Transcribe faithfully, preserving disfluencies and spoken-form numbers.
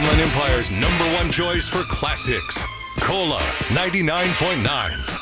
Inland Empire's number one choice for classics. Cola ninety-nine point nine.